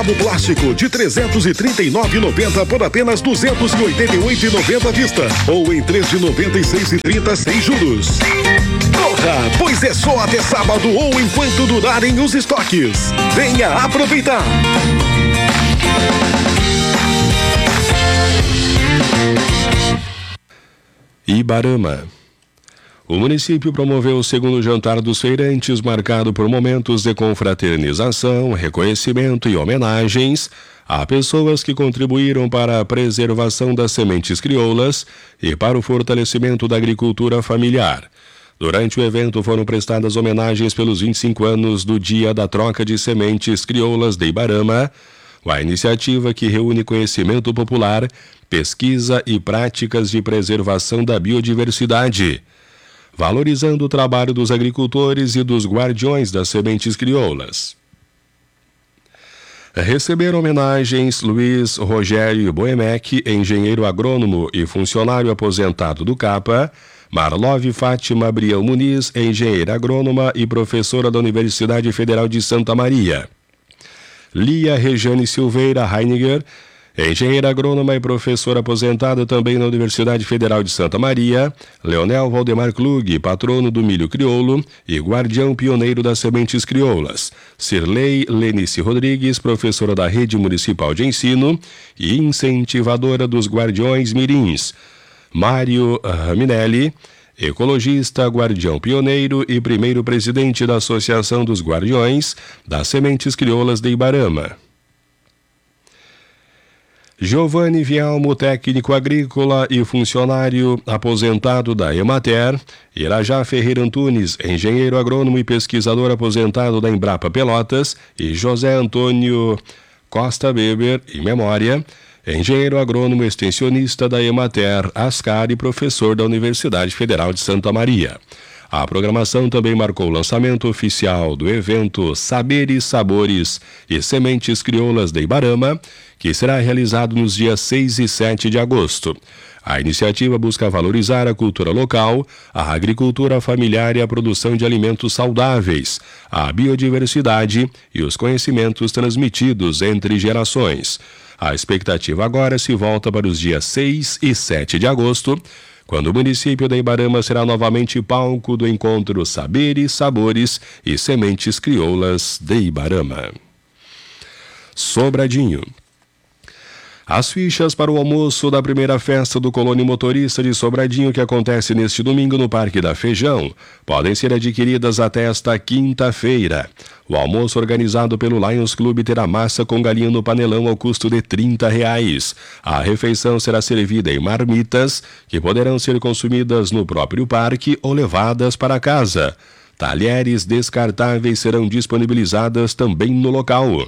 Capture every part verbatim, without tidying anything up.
O plástico de trezentos e trinta e nove reais e noventa centavos por apenas duzentos e oitenta e oito reais e noventa centavos à vista. Ou em três de noventa e seis reais e trinta centavos sem juros. Corra, pois é só até sábado ou enquanto durarem os estoques. Venha aproveitar. Ibarama. O município promoveu o segundo jantar dos feirantes, marcado por momentos de confraternização, reconhecimento e homenagens a pessoas que contribuíram para a preservação das sementes crioulas e para o fortalecimento da agricultura familiar. Durante o evento foram prestadas homenagens pelos vinte e cinco anos do Dia da Troca de Sementes Crioulas de Ibarama, a iniciativa que reúne conhecimento popular, pesquisa e práticas de preservação da biodiversidade, valorizando o trabalho dos agricultores e dos guardiões das sementes crioulas. Receberam homenagens Luiz Rogério Boemec, engenheiro agrônomo e funcionário aposentado do CAPA, Marlove Fátima Abrião Muniz, engenheira agrônoma e professora da Universidade Federal de Santa Maria. Lia Rejane Silveira Heiniger, engenheira agrônoma e professora aposentada também na Universidade Federal de Santa Maria. Leonel Valdemar Klug, patrono do milho crioulo e guardião pioneiro das sementes crioulas. Cirlei Lenice Rodrigues, professora da Rede Municipal de Ensino e incentivadora dos Guardiões Mirins. Mário Raminelli, ecologista, guardião pioneiro e primeiro presidente da Associação dos Guardiões das Sementes Crioulas de Ibarama. Giovanni Vielmo, técnico agrícola e funcionário aposentado da Emater. Irajá Ferreira Antunes, engenheiro agrônomo e pesquisador aposentado da Embrapa Pelotas. E José Antônio Costa Weber, em memória, engenheiro agrônomo extensionista da Emater Ascar e professor da Universidade Federal de Santa Maria. A programação também marcou o lançamento oficial do evento Saberes, Sabores e Sementes Crioulas de Ibarama, que será realizado nos dias seis e sete de agosto. A iniciativa busca valorizar a cultura local, a agricultura familiar e a produção de alimentos saudáveis, a biodiversidade e os conhecimentos transmitidos entre gerações. A expectativa agora se volta para os dias seis e sete de agosto, quando o município de Ibarama será novamente palco do encontro Saberes, Sabores e Sementes Crioulas de Ibarama. Sobradinho. As fichas para o almoço da primeira festa do Colônia Motorista de Sobradinho, que acontece neste domingo no Parque da Feijão, podem ser adquiridas até esta quinta-feira. O almoço organizado pelo Lions Clube terá massa com galinha no panelão ao custo de trinta reais. A refeição será servida em marmitas, que poderão ser consumidas no próprio parque ou levadas para casa. Talheres descartáveis serão disponibilizadas também no local.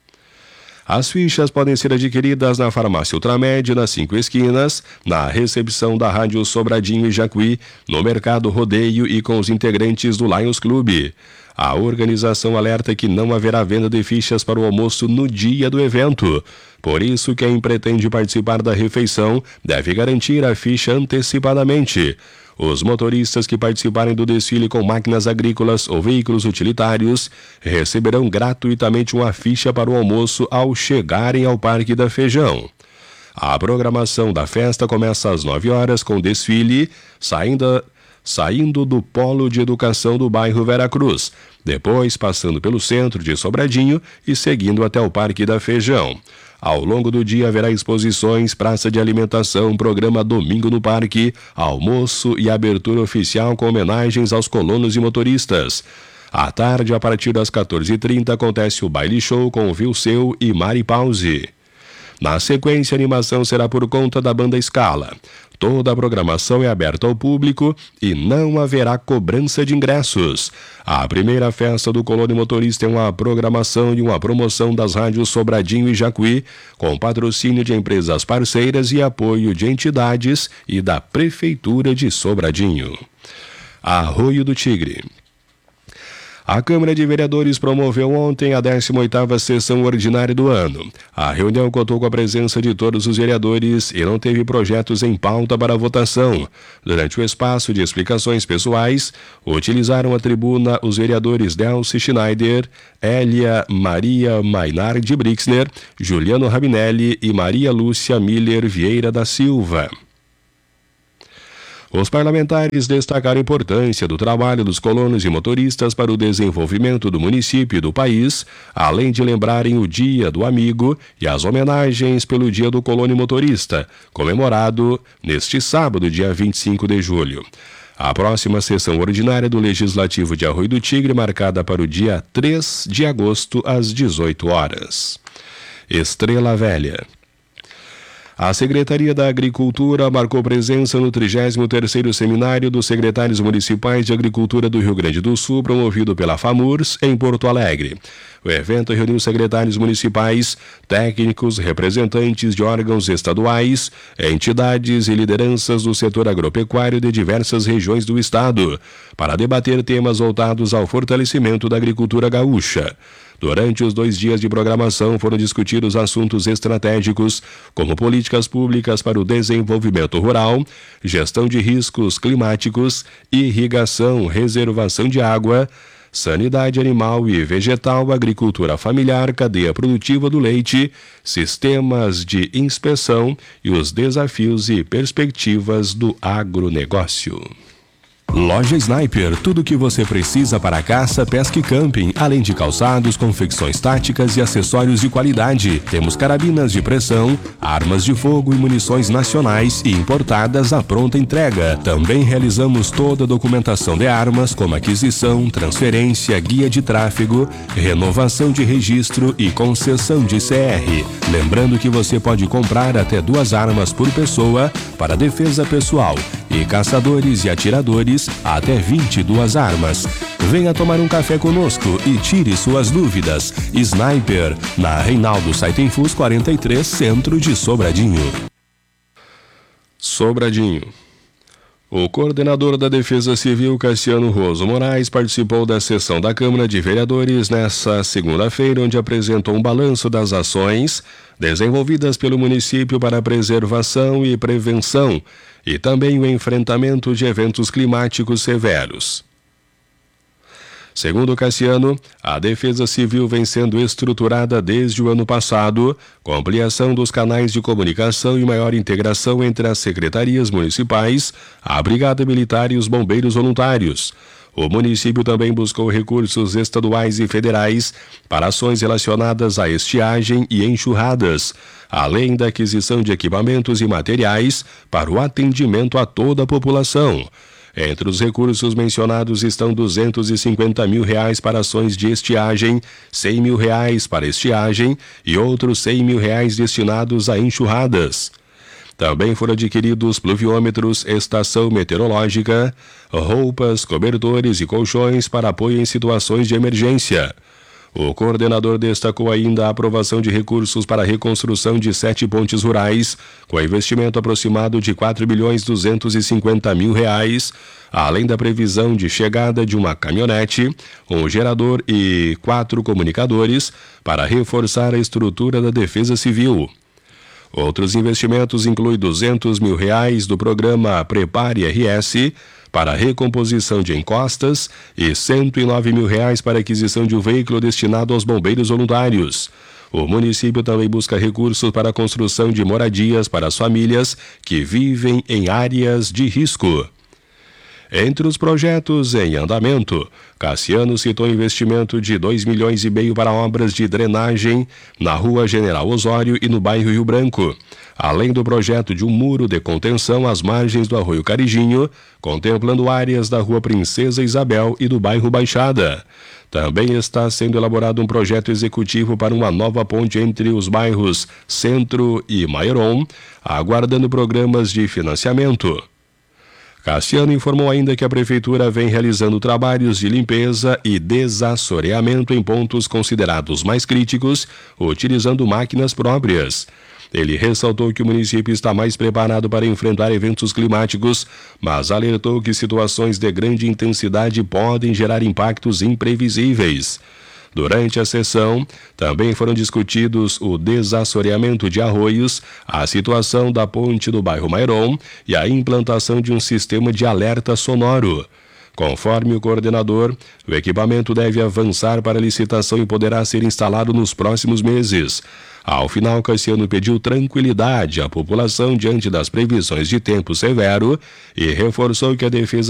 As fichas podem ser adquiridas na Farmácia Ultramed, nas Cinco Esquinas, na recepção da Rádio Sobradinho e Jacuí, no Mercado Rodeio e com os integrantes do Lions Clube. A organização alerta que não haverá venda de fichas para o almoço no dia do evento. Por isso, quem pretende participar da refeição deve garantir a ficha antecipadamente. Os motoristas que participarem do desfile com máquinas agrícolas ou veículos utilitários receberão gratuitamente uma ficha para o almoço ao chegarem ao Parque da Feijão. A programação da festa começa às nove horas com desfile, saindo, saindo do Polo de Educação do bairro Veracruz, depois passando pelo centro de Sobradinho e seguindo até o Parque da Feijão. Ao longo do dia haverá exposições, praça de alimentação, programa Domingo no Parque, almoço e abertura oficial com homenagens aos colonos e motoristas. À tarde, a partir das quatorze e trinta, acontece o baile show com o Vilseu e Mari Pause. Na sequência, a animação será por conta da banda Scala. Toda a programação é aberta ao público e não haverá cobrança de ingressos. A primeira festa do Colônia Motorista é uma programação e uma promoção das rádios Sobradinho e Jacuí, com patrocínio de empresas parceiras e apoio de entidades e da Prefeitura de Sobradinho. Arroio do Tigre. A Câmara de Vereadores promoveu ontem a décima oitava sessão ordinária do ano. A reunião contou com a presença de todos os vereadores e não teve projetos em pauta para votação. Durante o espaço de explicações pessoais, utilizaram a tribuna os vereadores Delcy Schneider, Elia Maria Mainardi Brixner, Juliano Rabinelli e Maria Lúcia Miller Vieira da Silva. Os parlamentares destacaram a importância do trabalho dos colonos e motoristas para o desenvolvimento do município e do país, além de lembrarem o Dia do Amigo e as homenagens pelo Dia do Colono e Motorista, comemorado neste sábado, dia vinte e cinco de julho. A próxima sessão ordinária do Legislativo de Arroio do Tigre, marcada para o dia três de agosto, às dezoito horas. Estrela Velha. A Secretaria da Agricultura marcou presença no trigésimo terceiro Seminário dos Secretários Municipais de Agricultura do Rio Grande do Sul, promovido pela FAMURS, em Porto Alegre. O evento reuniu secretários municipais, técnicos, representantes de órgãos estaduais, entidades e lideranças do setor agropecuário de diversas regiões do estado, para debater temas voltados ao fortalecimento da agricultura gaúcha. Durante os dois dias de programação foram discutidos assuntos estratégicos, como políticas públicas para o desenvolvimento rural, gestão de riscos climáticos, irrigação, reservação de água, sanidade animal e vegetal, agricultura familiar, cadeia produtiva do leite, sistemas de inspeção e os desafios e perspectivas do agronegócio. Loja Sniper, tudo o que você precisa para caça, pesca e camping, além de calçados, confecções táticas e acessórios de qualidade. Temos carabinas de pressão, armas de fogo e munições nacionais e importadas à pronta entrega. Também realizamos toda a documentação de armas, como aquisição, transferência, guia de tráfego, renovação de registro e concessão de C R. Lembrando que você pode comprar até duas armas por pessoa para defesa pessoal e caçadores e atiradores até vinte e duas armas. Venha tomar um café conosco e tire suas dúvidas. Sniper, na Reinaldo Saitenfus quarenta e três, centro de Sobradinho. Sobradinho. O coordenador da Defesa Civil, Cassiano Roso Moraes, participou da sessão da Câmara de Vereadores nesta segunda-feira, onde apresentou um balanço das ações desenvolvidas pelo município para a preservação e prevenção e também o enfrentamento de eventos climáticos severos. Segundo Cassiano, a Defesa Civil vem sendo estruturada desde o ano passado, com ampliação dos canais de comunicação e maior integração entre as secretarias municipais, a Brigada Militar e os bombeiros voluntários. O município também buscou recursos estaduais e federais para ações relacionadas à estiagem e enxurradas, além da aquisição de equipamentos e materiais para o atendimento a toda a população. Entre os recursos mencionados estão duzentos e cinquenta mil reais para ações de estiagem, cem mil reais para estiagem e outros cem mil reais destinados a enxurradas. Também foram adquiridos pluviômetros, estação meteorológica, roupas, cobertores e colchões para apoio em situações de emergência. O coordenador destacou ainda a aprovação de recursos para a reconstrução de sete pontes rurais, com investimento aproximado de quatro bilhões duzentos e cinquenta mil reais, além da previsão de chegada de uma caminhonete, um gerador e quatro comunicadores para reforçar a estrutura da Defesa Civil. Outros investimentos incluem duzentos mil reais do programa Prepare R S para a recomposição de encostas e cento e nove mil reais para a aquisição de um veículo destinado aos bombeiros voluntários. O município também busca recursos para a construção de moradias para as famílias que vivem em áreas de risco. Entre os projetos em andamento, Cassiano citou investimento de dois milhões e meio para obras de drenagem na Rua General Osório e no bairro Rio Branco, além do projeto de um muro de contenção às margens do Arroio Carijinho, contemplando áreas da Rua Princesa Isabel e do bairro Baixada. Também está sendo elaborado um projeto executivo para uma nova ponte entre os bairros Centro e Maioron, aguardando programas de financiamento. Cassiano informou ainda que a Prefeitura vem realizando trabalhos de limpeza e desassoreamento em pontos considerados mais críticos, utilizando máquinas próprias. Ele ressaltou que o município está mais preparado para enfrentar eventos climáticos, mas alertou que situações de grande intensidade podem gerar impactos imprevisíveis. Durante a sessão, também foram discutidos o desassoreamento de arroios, a situação da ponte do bairro Mairon e a implantação de um sistema de alerta sonoro. Conforme o coordenador, o equipamento deve avançar para licitação e poderá ser instalado nos próximos meses. Ao final, Cassiano pediu tranquilidade à população diante das previsões de tempo severo e reforçou que a defesa